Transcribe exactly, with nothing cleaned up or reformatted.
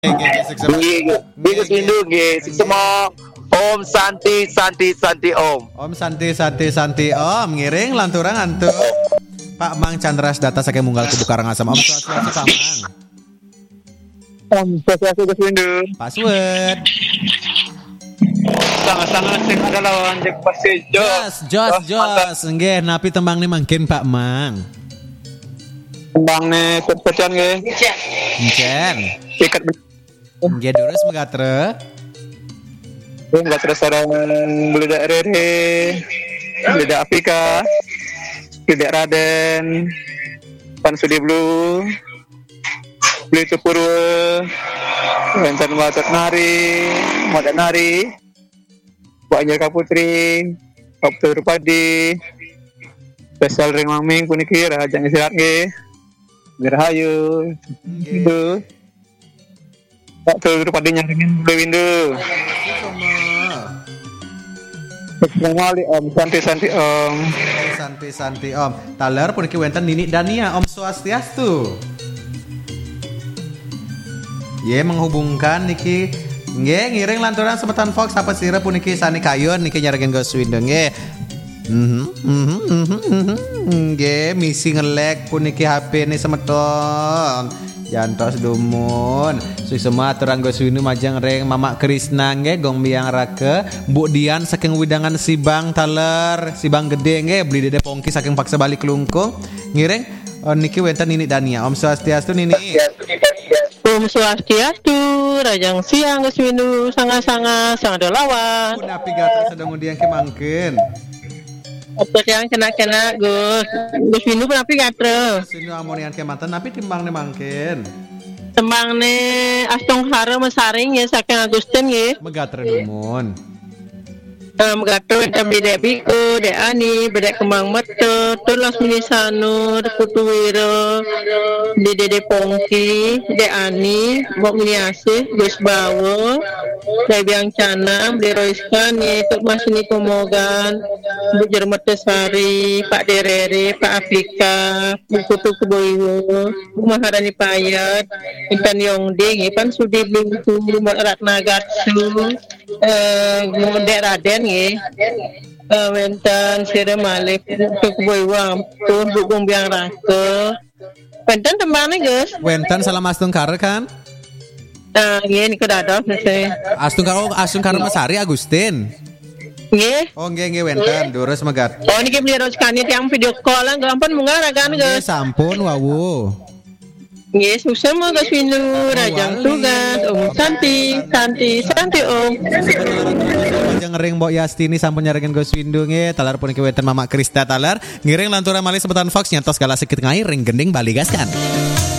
Bigo Windu ge semua Om Santi Santi Santi Om. Om Santi Santi Santi Om ngiring lanturang antuk. Pak Mang Chandras data saking munggal kubu Karangasem. Om Swastiastu Pak Mang. Om Swastiastu Gus Windu. Password. Sangat-sangat sing ada lawan cek pasti jos. Jos jos nggih napi tembang ni mangkin Pak Mang. Tembang ne sepecian nggih. Encen. Ikat nggih durus megatre. Enggak terus orang beledak Rere, beledak Afrika, beledak Raden, Pansudi Blue, beli Cepurwe, Rentan Watat Nari, Madat Nari, Banyak Kaputri, Kaputri Rupadi, Spesial Ring Maming Puniki, Rajang Isirat Ge, Gerhayu, itu, Kaputri Rupadi nyaringin beli windu. Assalamualaikum Om Santi Santi Om. Santi Santi Om. Taler puniki wenten Nini Dania Om Swastiastu. Ye menghubungkan niki nggih ngiring lanturan semetan Fox apa sira puniki Sani Kayun niki nyaregen Gus Windu nggih. Mhm mhm mhm nggih misi ngelek puniki H P ni semeton. Jantos dumun sui semua aturang Gus Windu majang reng Mama Krisna nge gong biang rake Mbok Dian saking widangan Sibang taler Sibang gede nge beli dede pongki saking paksa balik lungkung ngiring oh, niki wenten Nini Dania Om Swastiastu Nini. Om Swastiastu rajang siang Gus Windu sangat-sangat sangat lawan. Udah pigato sedang undian kemangkeun. Apa yang kena-kena Gus Gus Windu kenapa gatre Windu amonian kemanten tapi timbang ne mangkeun tembang ne Astong Hara Mesaring ya saking Agustin ya megatre dumun Um, gato eta beda biko, de ani, beda kembang mete, tulas minisanu, de putuwiro, de dede pongki, de ani, bok miniasi, gus bawo, de biang canam, de roiskan, ye, tuk masini pemogan, bu jermete sari, pak derere, pak Afrika, bu kutu keboiwo, bu maharani payat, intan yongde, pan sudi bingku, ratna gatsu, eh, de raden, Uh, wenten sire malik tuk boy wam tuh dukung biang rake wenten tembane guys wenten salam astung kare kan nah ini kedados nese astung karo astung kare Mesari Agustin nggih oh nggih nggih wenten durus megat oh niki beli roskani tiang video call lan gampang mungara kan guys sampun wawu nggih susah mah Gus Windu rajang tugas Om Santi Santi Santi Om Jeng ring Mbok Yastini sampun nyarengen Gus Windu nge talar pun ke weten Mama Krista talar ngiring lantura malih sebutan Fox nyantos gala sikit ngai ring gending baligaskan.